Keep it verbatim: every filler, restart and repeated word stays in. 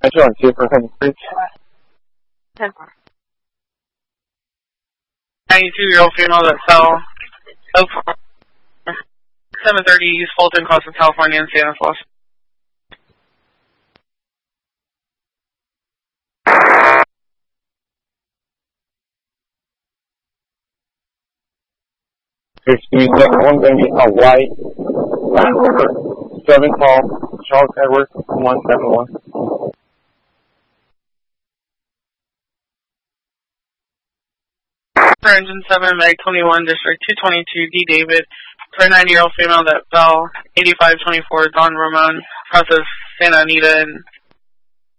Metro on two for Hunting Creek. ten four. ninety-two-year-old female that fell seven thirty East Fulton, Costa, California, and Santa Claus. Excuse me, one going to be a white Land Rover, seven call, Charles Edwards, one seven one. For Engine seven, Meg twenty-one, District two twenty-two, D. David, for a ninety-year-old female that fell eighty-five twenty-four, Don Ramon, process Santa Anita, and